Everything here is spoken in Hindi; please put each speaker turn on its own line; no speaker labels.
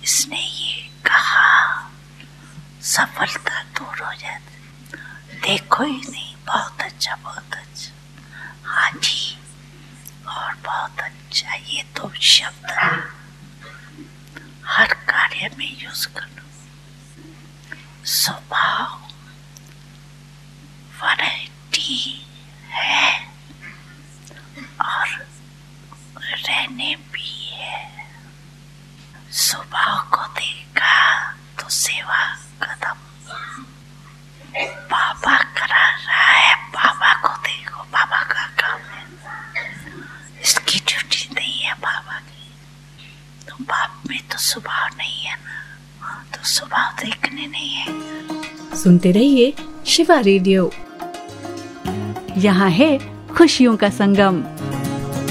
इसने ये कहा सफलता दूर हो जाती। देखो ही नहीं, बहुत अच्छा, बहुत अच्छा, हाँ जी, और बहुत अच्छा। ये तो शब्द हर कार्य में यूज करो। स्वभाव वैरायटी है और रहने भी है। स्वभाव को देखा तो सेवा कदम। बाबा करा रहा है, बाबा को देखो, बाबा का काम है, इसकी ड्यूटी नहीं है बाबा की। तो बाप में तो स्वभाव नहीं है ना, तो स्वभाव देखने नहीं है।
सुनते रहिए शिवा रेडियो, यहाँ है खुशियों का संगम।